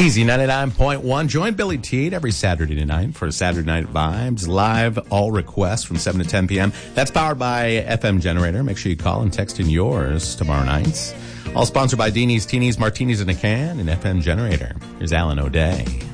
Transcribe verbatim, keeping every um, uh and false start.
Easy ninety-nine point one. Join Billy Teed every Saturday night for Saturday Night Vibes. Live, all requests from seven to ten p.m. That's powered by F M Generator. Make sure you call and text in yours tomorrow nights. All sponsored by Deanie's, Teenies, Martinis in a Can, and F M Generator. Here's Alan O'Day.